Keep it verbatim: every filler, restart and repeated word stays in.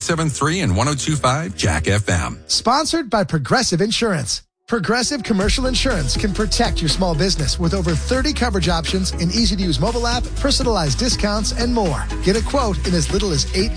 seven three and one oh two point five Jack F M. Sponsored by Progressive Insurance. Progressive Commercial Insurance can protect your small business with over thirty coverage options, an easy-to-use mobile app, personalized discounts, and more. Get a quote in as little as eight